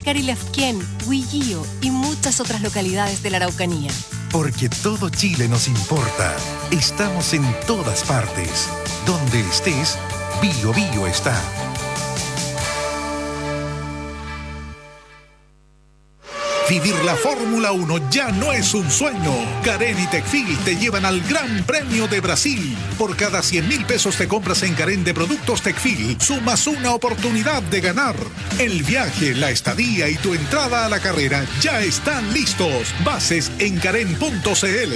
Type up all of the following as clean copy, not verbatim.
Carilefquén, Huillío y muchas otras localidades de la Araucanía. Porque todo Chile nos importa. Estamos en todas partes. Donde estés, Bio Bio está. Vivir la Fórmula 1 ya no es un sueño. Carén y Tecfil te llevan al Gran Premio de Brasil. Por cada 100.000 pesos de compras en Carén de productos Tecfil, sumas una oportunidad de ganar. El viaje, la estadía y tu entrada a la carrera ya están listos. Bases en carén.cl.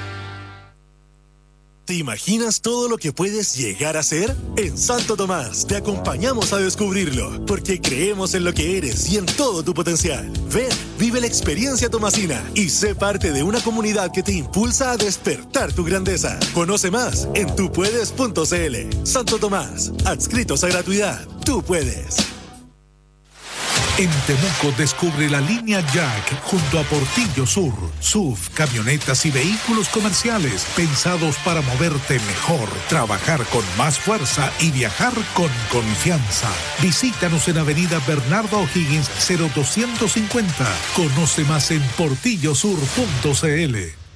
¿Te imaginas todo lo que puedes llegar a ser? En Santo Tomás te acompañamos a descubrirlo, porque creemos en lo que eres y en todo tu potencial. Ven, vive la experiencia tomasina y sé parte de una comunidad que te impulsa a despertar tu grandeza. Conoce más en tupuedes.cl. Santo Tomás, adscritos a gratuidad. Tú puedes. En Temuco descubre la línea Jack junto a Portillo Sur. SUV, camionetas y vehículos comerciales pensados para moverte mejor, trabajar con más fuerza y viajar con confianza. Visítanos en Avenida Bernardo O'Higgins 0250. Conoce más en portillosur.cl.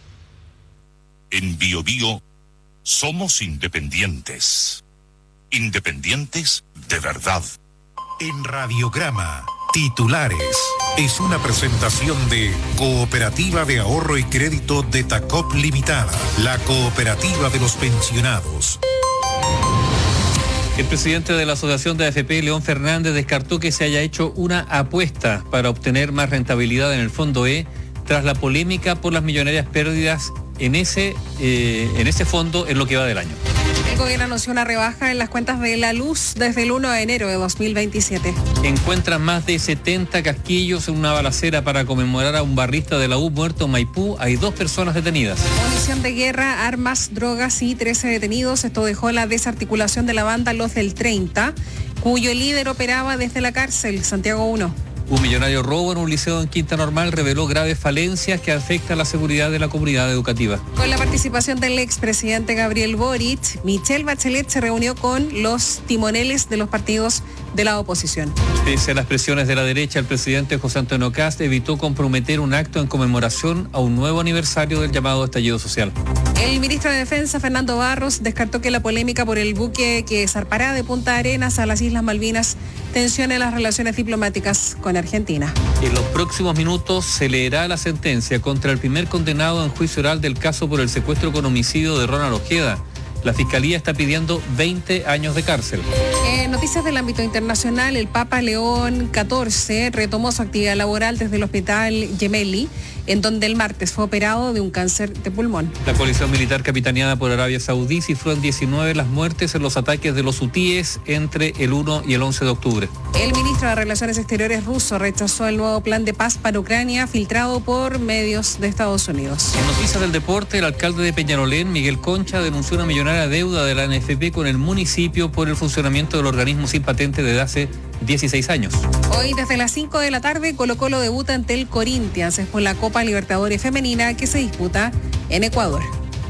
En Bio Bio somos independientes. Independientes de verdad. En Radiograma, titulares. Es una presentación de Cooperativa de Ahorro y Crédito de Tacop Limitada, la cooperativa de los pensionados. El presidente de la Asociación de AFP, León Fernández, descartó que se haya hecho una apuesta para obtener más rentabilidad en el Fondo E tras la polémica por las millonarias pérdidas en ese fondo en lo que va del año. El gobierno anunció una rebaja en las cuentas de la luz desde el 1 de enero de 2027. Encuentran más de 70 casquillos en una balacera para conmemorar a un barrista de la U muerto en Maipú. Hay 2 personas detenidas. Munición de guerra, armas, drogas y 13 detenidos. Esto dejó la desarticulación de la banda Los del 30, cuyo líder operaba desde la cárcel Santiago 1. Un millonario robo en un liceo en Quinta Normal reveló graves falencias que afectan la seguridad de la comunidad educativa. Con la participación del expresidente Gabriel Boric, Michelle Bachelet se reunió con los timoneles de los partidos de la oposición. Pese a las presiones de la derecha, el presidente José Antonio Kast evitó comprometer un acto en conmemoración a un nuevo aniversario del llamado estallido social. El ministro de Defensa, Fernando Barros, descartó que la polémica por el buque que zarpará de Punta Arenas a las Islas Malvinas tensione las relaciones diplomáticas con Argentina. En los próximos minutos se leerá la sentencia contra el primer condenado en juicio oral del caso por el secuestro con homicidio de Ronald Ojeda. La Fiscalía está pidiendo 20 años de cárcel. Noticias del ámbito internacional, el Papa León XIV retomó su actividad laboral desde el Hospital Gemelli, en donde el martes fue operado de un cáncer de pulmón. La coalición militar capitaneada por Arabia Saudí cifró en 19 las muertes en los ataques de los hutíes entre el 1 y el 11 de octubre. El ministro de Relaciones Exteriores ruso rechazó el nuevo plan de paz para Ucrania filtrado por medios de Estados Unidos. En noticias del deporte, el alcalde de Peñalolén, Miguel Concha, denunció una millonaria deuda de la ANFP con el municipio por el funcionamiento del organismo sin patente desde hace 16 años. Hoy desde las 5 de la tarde Colo-Colo debuta ante el Corinthians, es por la Copa Libertadores Femenina que se disputa en Ecuador.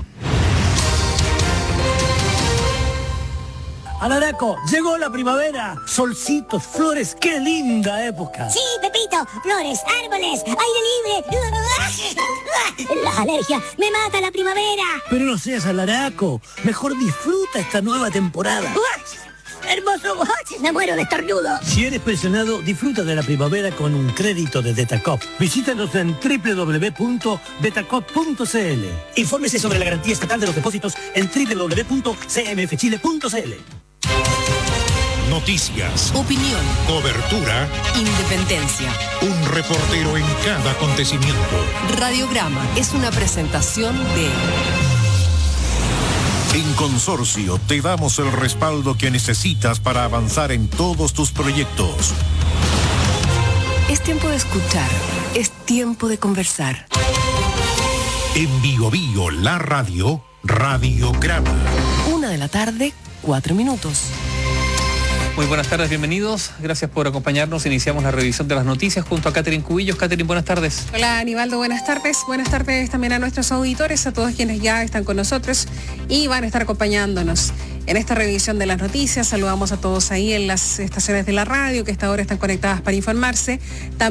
Alaraco, llegó la primavera, solcitos, flores, qué linda época. Sí, Pepito, flores, árboles, aire libre. Las alergias, me mata la primavera. Pero no seas alaraco, mejor disfruta esta nueva temporada. Hermoso, me muero de estornudo. Si eres pensionado, disfruta de la primavera con un crédito de Detacop. Visítanos en www.detacop.cl. Infórmese sobre la garantía estatal de los depósitos en www.cmfchile.cl. Noticias, Opinión, cobertura, independencia. un reportero en cada acontecimiento. Radiograma es una presentación de... En Consorcio te damos el respaldo que necesitas para avanzar en todos tus proyectos. Es tiempo de escuchar, es tiempo de conversar. En Bio Bio, la radio, Radiograma. 1 de la tarde, 4 minutos. Muy buenas tardes, bienvenidos. Gracias por acompañarnos. Iniciamos la revisión de las noticias junto a Catherine Cubillos. Catherine, buenas tardes. Hola, Aníbaldo, buenas tardes. Buenas tardes también a nuestros auditores, a todos quienes ya están con nosotros y van a estar acompañándonos en esta revisión de las noticias. Saludamos a todos ahí en las estaciones de la radio que hasta ahora están conectadas para informarse.